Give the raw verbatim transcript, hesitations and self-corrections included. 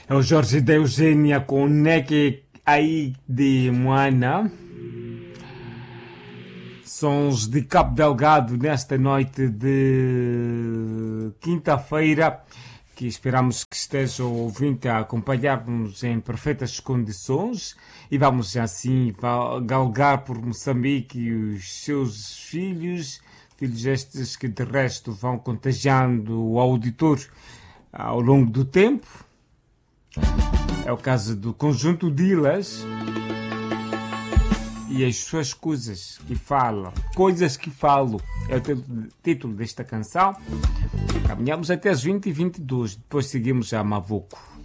É o Jorge da Eugênia com Neke aí de Moana. Sons de Cabo Delgado nesta noite de quinta-feira, que esperamos que esteja o ouvinte a acompanhar-nos em perfeitas condições, e vamos assim galgar por Moçambique e os seus filhos, filhos estes que de resto vão contagiando o auditor ao longo do tempo. É o caso do conjunto Dilas e as suas coisas que falam, coisas que falo, é o título desta canção. Caminhamos até as vinte e vinte e dois, depois seguimos a Mavuco.